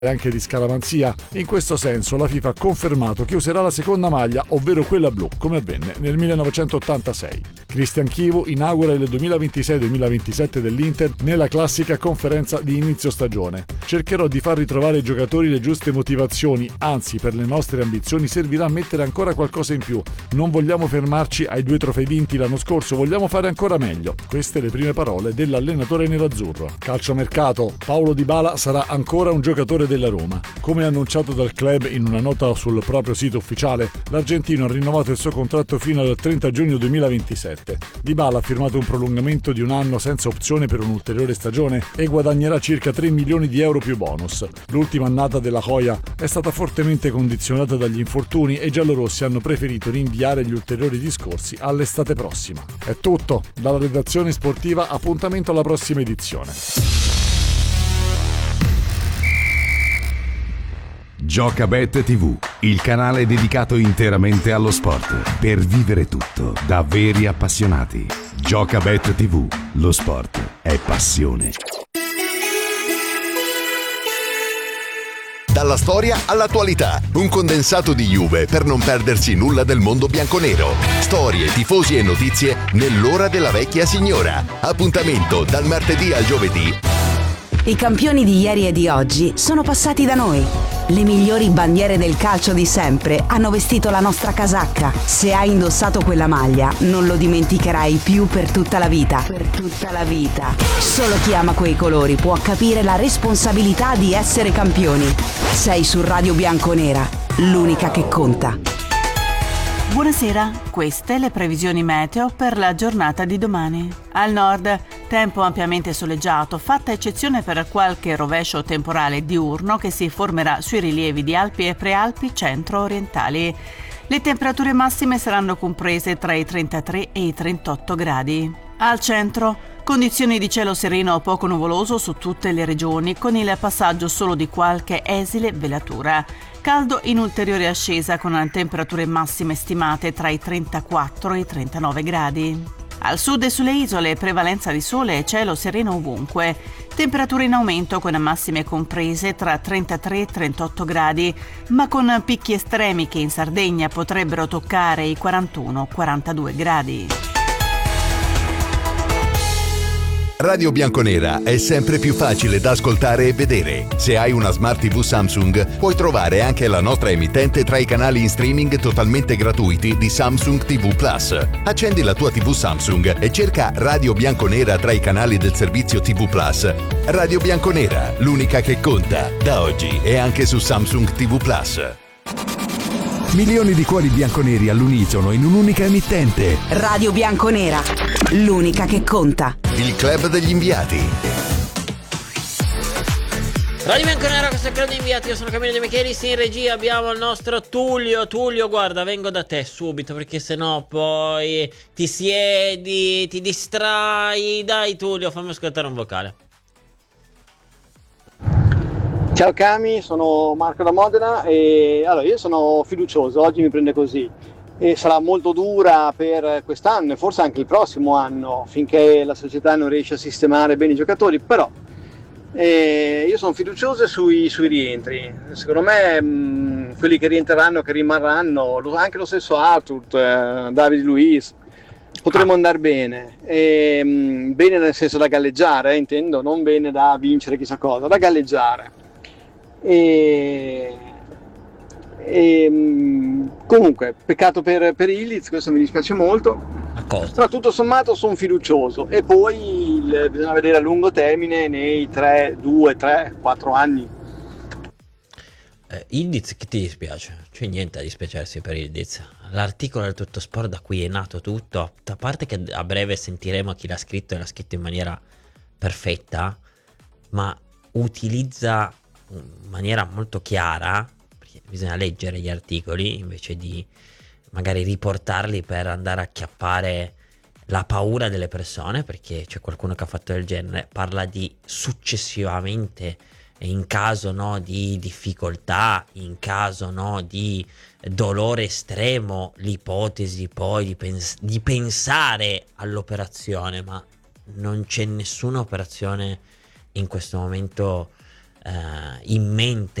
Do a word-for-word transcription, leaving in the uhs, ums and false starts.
anche di scaramanzia. In questo senso la FIFA ha confermato che userà la seconda maglia, ovvero quella blu, come avvenne nel millenovecentottantasei. Cristian Chivu inaugura il duemilaventisei duemilaventisette dell'Inter nella classica conferenza di inizio stagione. Cercherò di far ritrovare ai giocatori le giuste motivazioni, anzi per le nostre ambizioni servirà mettere ancora qualcosa in più. Non vogliamo fermarci ai due trofei vinti l'anno scorso, vogliamo fare ancora meglio. Queste le prime parole dell'allenatore nerazzurro. Calciomercato: Paulo Dybala sarà ancora un giocatore della Roma. Come annunciato dal club in una nota sul proprio sito ufficiale, l'argentino ha rinnovato il suo contratto fino al trenta giugno duemilaventisette. Dybala ha firmato un prolungamento di un anno senza opzione per un'ulteriore stagione e guadagnerà circa tre milioni di euro più bonus. L'ultima annata della Joya è stata fortemente condizionata dagli infortuni e i giallorossi hanno preferito rinviare gli ulteriori discorsi all'estate prossima. È tutto, dalla redazione sportiva appuntamento alla prossima edizione. Giocabet tivù, il canale dedicato interamente allo sport, per vivere tutto da veri appassionati. Giocabet tivù, lo sport è passione. Dalla storia all'attualità, un condensato di Juve per non perdersi nulla del mondo bianconero. Storie, tifosi e notizie nell'ora della vecchia signora. Appuntamento dal martedì al giovedì. I campioni di ieri e di oggi sono passati da noi. Le migliori bandiere del calcio di sempre hanno vestito la nostra casacca. Se hai indossato quella maglia, non lo dimenticherai più per tutta la vita. Per tutta la vita. Solo chi ama quei colori può capire la responsabilità di essere campioni. Sei su Radio Bianconera, l'unica che conta. Buonasera, queste le previsioni meteo per la giornata di domani. Al nord, tempo ampiamente soleggiato, fatta eccezione per qualche rovescio temporale diurno che si formerà sui rilievi di Alpi e Prealpi centro-orientali. Le temperature massime saranno comprese tra i trentatré e i trentotto gradi. Al centro, condizioni di cielo sereno o poco nuvoloso su tutte le regioni, con il passaggio solo di qualche esile velatura. Caldo in ulteriore ascesa con temperature massime stimate tra i trentaquattro e i trentanove gradi. Al sud e sulle isole prevalenza di sole e cielo sereno ovunque. Temperature in aumento con massime comprese tra trentatré e trentotto gradi, ma con picchi estremi che in Sardegna potrebbero toccare i quarantuno quarantadue gradi. Radio Bianconera è sempre più facile da ascoltare e vedere. Se hai una Smart tivù Samsung, puoi trovare anche la nostra emittente tra i canali in streaming totalmente gratuiti di Samsung tivù Plus. Accendi la tua tivù Samsung e cerca Radio Bianconera tra i canali del servizio tivù Plus. Radio Bianconera, l'unica che conta, da oggi e anche su Samsung tivù Plus. Milioni di cuori bianconeri all'unisono in un'unica emittente. Radio Bianconera, l'unica che conta. Il club degli inviati. Radio Bianconera, questo è il club degli inviati. Io sono Camillo De Michelis, in regia abbiamo il nostro Tullio. Tullio, guarda, vengo da te subito perché sennò poi ti siedi, ti distrai. Dai Tullio, fammi ascoltare un vocale. Ciao Cami, sono Marco da Modena e allora io sono fiducioso, oggi mi prende così e sarà molto dura per quest'anno e forse anche il prossimo anno finché la società non riesce a sistemare bene i giocatori, però eh, io sono fiducioso sui, sui rientri, secondo me mh, quelli che rientreranno, che rimarranno, lo, anche lo stesso Arthur, eh, David Luiz, potremmo andare bene, e, mh, bene nel senso da galleggiare, eh, intendo, non bene da vincere chissà cosa, da galleggiare. E, e comunque peccato per, per Illich, questo mi dispiace molto, però tutto sommato sono fiducioso e poi il, bisogna vedere a lungo termine nei tre, due, tre, quattro anni. eh, Illich, che ti dispiace? C'è niente da dispiacersi per Illich. L'articolo del Tuttosport da cui è nato tutto, a parte che a breve sentiremo chi l'ha scritto e l'ha scritto in maniera perfetta, ma utilizza in maniera molto chiara, perché bisogna leggere gli articoli invece di magari riportarli per andare a acchiappare la paura delle persone, perché c'è qualcuno che ha fatto del genere. Parla di successivamente, in caso no di difficoltà, in caso no di dolore estremo, l'ipotesi poi di, pens- di pensare all'operazione, ma non c'è nessuna operazione in questo momento uh, in mente